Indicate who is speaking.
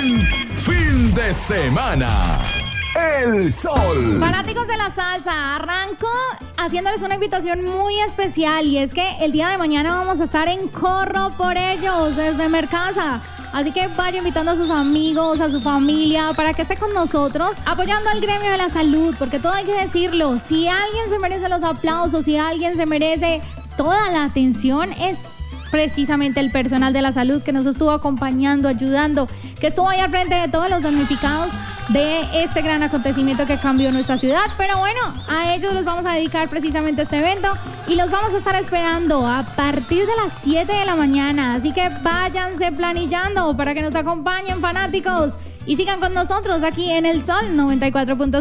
Speaker 1: buen fin de semana. El Sol.
Speaker 2: Fanáticos de la salsa, arranco haciéndoles una invitación muy especial, y es que el día de mañana vamos a estar en Corro por Ellos desde Mercasa. Así que vaya invitando a sus amigos, a su familia, para que esté con nosotros apoyando al gremio de la salud, porque todo hay que decirlo: si alguien se merece los aplausos, si alguien se merece toda la atención, es precisamente el personal de la salud que nos estuvo acompañando, ayudando, que estuvo ahí al frente de todos los damnificados de este gran acontecimiento que cambió nuestra ciudad. Pero bueno, a ellos les vamos a dedicar precisamente este evento y los vamos a estar esperando a partir de las 7 de la mañana. Así que váyanse planillando para que nos acompañen, fanáticos, y sigan con nosotros aquí en El Sol 94.5.